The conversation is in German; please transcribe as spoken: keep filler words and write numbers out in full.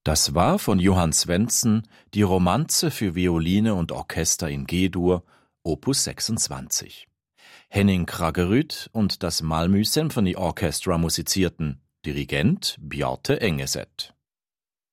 Das war von Johann Svendsen die Romanze für Violine und Orchester in G-Dur, Opus sechsundzwanzig. Henning Kraggerud und das Malmö Symphony Orchestra musizierten, Dirigent Bjarte Engeset.